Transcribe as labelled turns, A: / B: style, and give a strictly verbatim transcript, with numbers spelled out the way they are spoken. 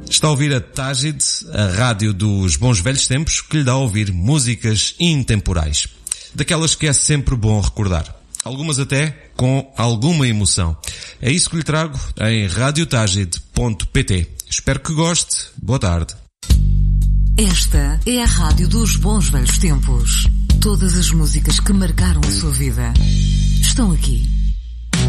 A: Está a ouvir a Tágide, a rádio dos bons velhos tempos, que lhe dá a ouvir músicas intemporais. Daquelas que é sempre bom recordar. Algumas até com alguma emoção. É isso que lhe trago em rádio tágide ponto pt. Espero que goste. Boa tarde.
B: Esta é a rádio dos bons velhos tempos. Todas as músicas que marcaram a sua vida estão aqui.